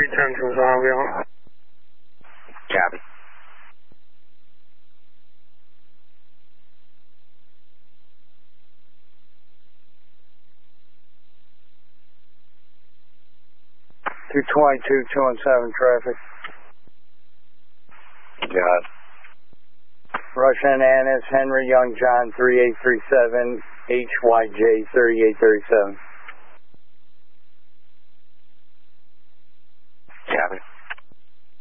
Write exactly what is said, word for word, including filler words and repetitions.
return to Bonneville. Copy. two twenty-two, two one seven traffic. Got it. Russian Annis, Henry Young John, three eight three seven, H Y J thirty-eight thirty-seven.